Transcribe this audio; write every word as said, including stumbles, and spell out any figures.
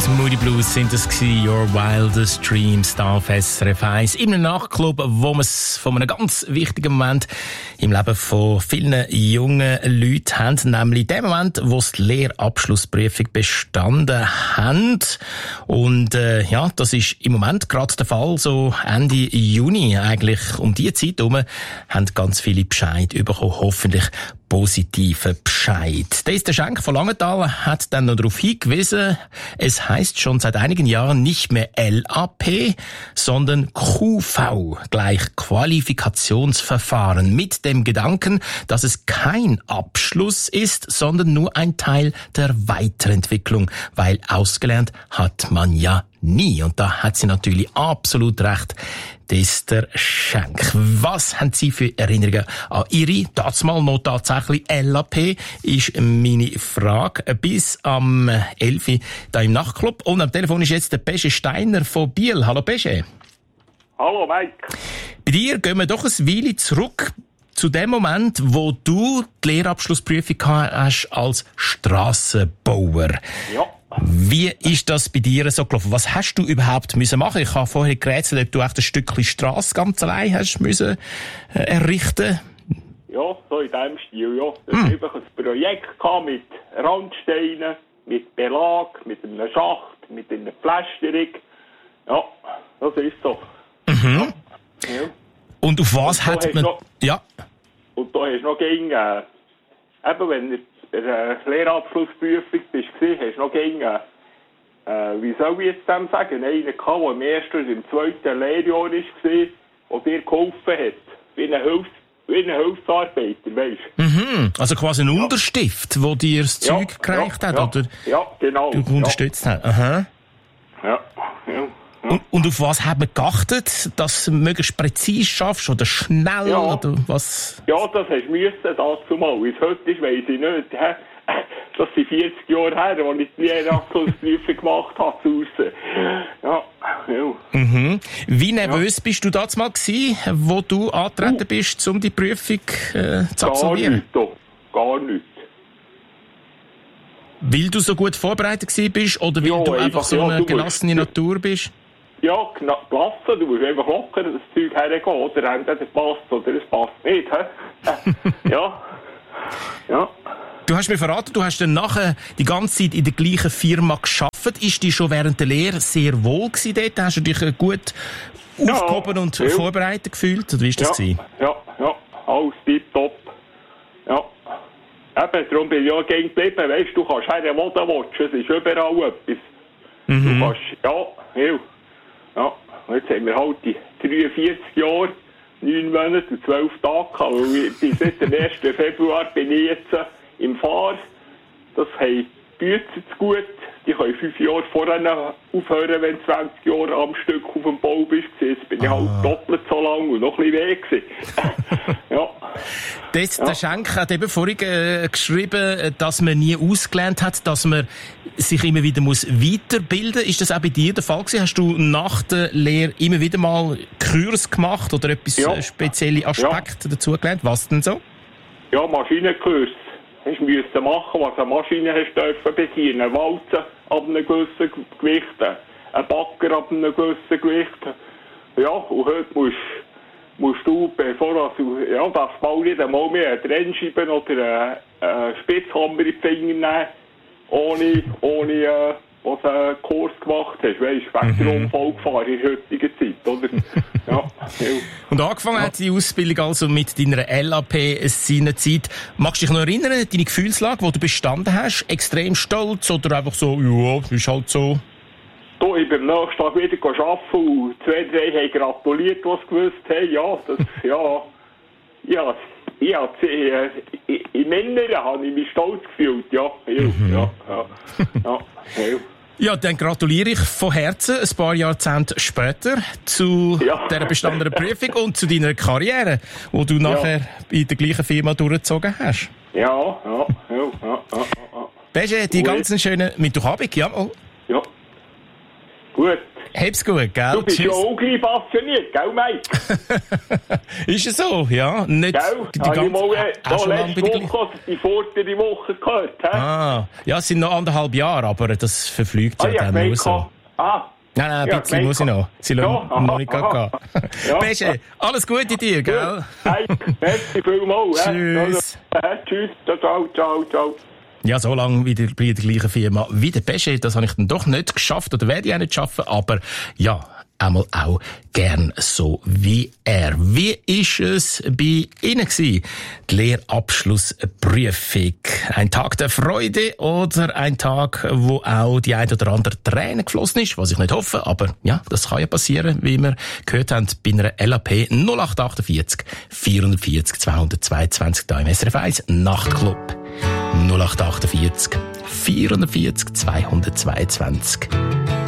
Moody Blues sind es gewesen, Your Wildest Dreams, da auf S R F eins. In einem Nachtclub, wo wir es von einem ganz wichtigen Moment im Leben von vielen jungen Leuten haben, nämlich dem Moment, wo sie die Lehrabschlussprüfung bestanden haben. Und äh, ja, das ist im Moment gerade der Fall, so Ende Juni eigentlich. Um diese Zeit herum haben ganz viele Bescheid bekommen, hoffentlich positiven Bescheid. Der Schenk von Langenthal hat dann noch darauf hingewiesen, es heisst schon seit einigen Jahren nicht mehr L A P, sondern Q V, gleich Qualifikationsverfahren, mit dem Gedanken, dass es kein Abschluss ist, sondern nur ein Teil der Weiterentwicklung, weil ausgelernt hat man ja nie. Und da hat sie natürlich absolut recht, das ist der Schenk. Was haben Sie für Erinnerungen an Ihre, damals noch tatsächlich L A P, ist meine Frage. Bis am elf Uhr da im Nachtclub. Und am Telefon ist jetzt der Pesche Steiner von Biel. Hallo Pesche. Hallo Mike. Bei dir gehen wir doch ein Weile zurück zu dem Moment, wo du die Lehrabschlussprüfung hast als Strassenbauer. Ja. Wie ist das bei dir so gelaufen? Was hast du überhaupt müssen machen? Ich habe vorher gerätselt, ob du echt ein Stückchen Strasse ganz allein hast müssen äh, errichten. Ja, so in diesem Stil, ja. Das Hm. war einfach ein Projekt mit Randsteinen, mit Belag, mit einem Schacht, mit einer Pflasterung. Ja, das ist so. Mhm. Ja. Und auf was Und da hat hast man... noch- Ja. Und da hast du noch gegen, äh, eben wenn du bei der Lehrabschlussprüfung bist, hast du noch gegen, äh, äh, wie soll ich jetzt dem sagen, einen gehabt, der im ersten und im zweiten Lehrjahr war, der dir geholfen hat. Wie ein, Hilfs- wie ein Hilfsarbeiter, weißt du. Mhm. Also quasi ein Unterstift, wo dir das Ja, Zeug gereicht ja, hat, ja, oder ja, genau. du unterstützt hast. Aha. Ja, ja, ja. Und, und auf was hat man geachtet? Dass du möglichst präzise schaffst oder schnell Ja. oder was? Ja, das hast du müssen, das zumal. Wie es heute ist, weiss ich nicht. Hä? Das sind vierzig Jahre her, als ich die Lehrabschlussprüfung gemacht habe zu Hause. Ja, ja. Mhm. Wie nervös bist du damals mal gewesen, wo du angetreten bist, um die Prüfung äh, zu Gar absolvieren? nichts, doch. Gar nichts. Weil du so gut vorbereitet gewesen bist oder weil Ja, du einfach einfach, so ja, eine du gelassene musst- Natur bist? Ja, knapp gelassen, du musst einfach locker das Zeug hergehen, oder entweder passt oder es passt nicht, hä? Ja. Ja. Du hast mir verraten, du hast dann nachher die ganze Zeit in der gleichen Firma gearbeitet. Ist die schon während der Lehre sehr wohl gewesen dort? Hast du dich äh, gut Ja, aufgehoben und ja. vorbereitet gefühlt? Oder wie ist das Ja, gewesen? ja, ja, alles tipptopp. Ja. Eben, darum bin ich ja gegen geblieben. Weißt du, du kannst her Mode watchen, es ist überall etwas. Mhm. Du kannst, ja, ja. Ja, und jetzt haben wir halt die dreiundvierzig Jahre, neun Monate und zwölf Tage gehabt. Weil ich, bis jetzt am ersten Februar bin ich jetzt äh, im Fahr. Das haben die Bütze zu gut. Die können fünf Jahre vorher aufhören, wenn du zwanzig Jahre am Stück auf dem Bau bist. Jetzt bin ich halt doppelt so lang und noch ein bisschen weg gewesen. Ja. Das, Ja. Der Schenk hat eben vorhin äh, geschrieben, dass man nie ausgelernt hat, dass man sich immer wieder muss weiterbilden muss. Ist das auch bei dir der Fall gewesen? Hast du nach der Lehre immer wieder mal Kurs gemacht oder etwas Ja. äh, spezielle Aspekte dazugelernt? Was denn so? Ja, Maschinenkurs. Hast du müssen machen, was eine Maschine hast dürfen bedienen. Eine Walze ab einem gewissen Gewicht, ein Backer ab einem gewissen Gewicht. Ja, und heute musst, musst du, bevor du, ja, darfst du bald nicht einmal mehr eine Trennscheibe oder einen Spitzhammer in die Finger nehmen, ohne, ohne, äh, was du einen Kurs gemacht hast. Weißt du, wegen der Unfallgefahr in der heutigen Zeit, oder? Ja, ja. Und angefangen hat die Ausbildung also mit deiner L A P seinerzeit. Magst du dich noch erinnern, deine Gefühlslage, wo du bestanden hast? Extrem stolz oder einfach so, ja, ist halt so? Du, ich bin am nächsten Tag wieder arbeiten und zwei, drei haben gratuliert, was sie gewusst haben. Ja, das, ja, ja, ja, äh, im Inneren habe ich mich stolz gefühlt, ja, ja, Mhm. ja, ja, ja, ja. Ja, dann gratuliere ich von Herzen ein paar Jahrzehnte später zu Ja. dieser bestandenen Prüfung und zu deiner Karriere, wo du nachher in der gleichen Firma durchgezogen hast. Ja, ja, ja, ja, ja, ja. Beige, die Gut. ganzen schönen Mittwochabend, ja. Oh. Ja. Gut. Hab's gut, gell? Du bist Tschüss. ja auch gleich passioniert, gell, Mike? Ist es so, ja? Nicht Gell? die Habe ich mal ganze, äh, auch da schon lange letzte bei der Woche, oder die vordere Woche gehört, hä? Ah, ja, es sind noch anderthalb Jahre, aber das verfliegt Ah, ja ja, dann gemeint, nur so. ah, Nein, nein, ein Ja, bisschen muss ich noch. Sie Ja, lassen aha, noch nicht aha. gehen. Ja. Pesche, alles Gute dir, gell? Hey, merci vielmals. hä? Tschüss. Hä? Tschüss, ciao, ciao, ciao. Ja, so lange wieder bei der gleichen Firma wie der Pesche, das habe ich dann doch nicht geschafft oder werde ich auch nicht schaffen, aber ja, einmal auch gern so wie er. Wie ist es bei Ihnen gewesen? Die Lehrabschlussprüfung. Ein Tag der Freude oder ein Tag, wo auch die ein oder andere Träne geflossen ist, was ich nicht hoffe, aber ja, das kann ja passieren, wie wir gehört haben bei einer L A P null acht achtundvierzig vierundvierzig zweihundertzweiundzwanzig da im S R F eins Nachtclub. null acht achtundvierzig vierundvierzig zweihundertzweiundzwanzig